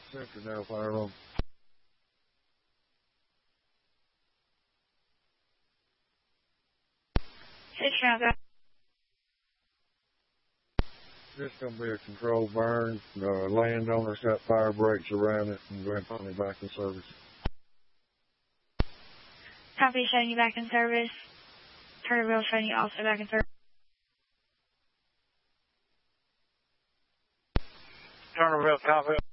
Central Fire Road. Central. This is going to be a controlled burn. The landowner's got fire breaks around it and going to put me back in service. Copy, showing you back in service. Turnerville showing you also back in service. Turnerville, copy.